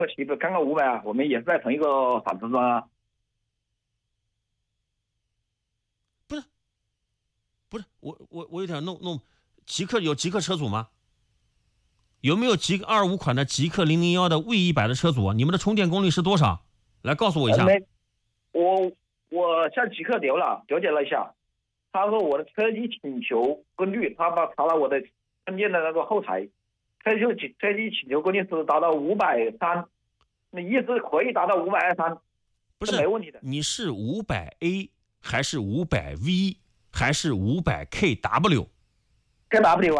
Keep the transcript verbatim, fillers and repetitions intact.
骑不刚刚五百啊，我们也是在同一个法制中啊。 不是，不是，我我我有点弄弄，极客有极客车主吗？有没有极二五款的极客零零幺的 V 一百的车主？你们的充电功率是多少？来告诉我一下。 没，我我向极客留了了解了一下，他说我的车机请求功率，他把查了我的充电的那个后台，车机车机请求功率是达到五百三，那一直可以达到五百二三， 不是没问题的。 你是五百 A 还是五百 V 还是五百 K W？ K W 啊。